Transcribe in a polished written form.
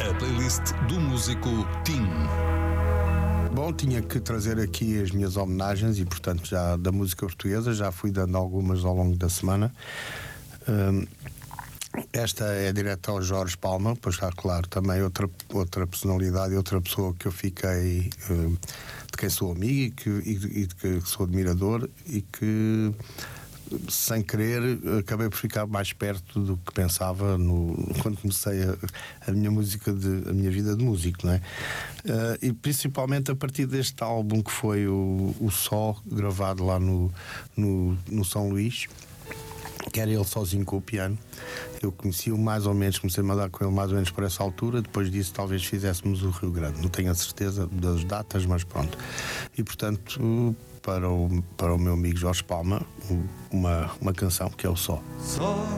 A playlist do músico Tim. Bom, tinha que trazer aqui as minhas homenagens e, portanto, já da música portuguesa, já fui dando algumas ao longo da semana. Esta é direta ao Jorge Palma, pois está claro, também outra personalidade, outra pessoa que eu fiquei, de quem sou amigo e de que sou admirador e que, sem querer, acabei por ficar mais perto do que pensava quando comecei a minha vida de músico, não é? E principalmente a partir deste álbum que foi o Só, gravado lá no São Luís, que era ele sozinho com o piano. Eu conheci-o mais ou menos, comecei a mandar com ele mais ou menos por essa altura. Depois disso talvez fizéssemos o Rio Grande, não tenho a certeza das datas, mas pronto. E portanto, para o meu amigo Jorge Palma, uma canção que é o Só.